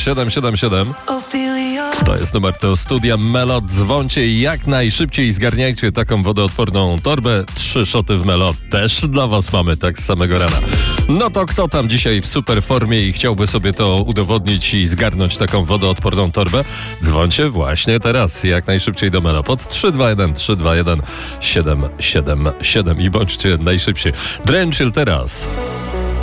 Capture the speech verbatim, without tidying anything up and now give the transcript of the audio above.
siedem siedem siedem. To jest numer do studia Melo. Dzwońcie jak najszybciej i zgarniajcie taką wodoodporną torbę. Trzy szoty w Melo też dla was mamy, tak z samego rana. No to kto tam dzisiaj w super formie i chciałby sobie to udowodnić i zgarnąć taką wodoodporną torbę? Dzwońcie właśnie teraz, jak najszybciej do Melo pod trzy dwa jeden trzy dwa jeden siedem siedem siedem i bądźcie najszybciej. Drenchill teraz.